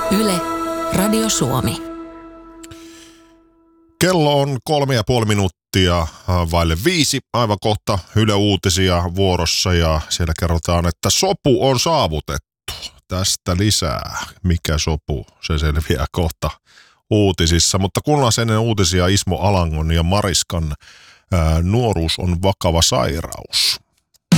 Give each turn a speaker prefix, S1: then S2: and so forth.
S1: Yle, Radio Suomi.
S2: Kello on 3,5 minuuttia vaille 5. Aivan kohta Yle Uutisia vuorossa ja siellä kerrotaan, että sopu on saavutettu. Tästä lisää. Mikä sopu? Se selviää kohta uutisissa. Mutta kuunnellaan ennen uutisia Ismo Alangon ja Mariskan nuoruus on vakava sairaus.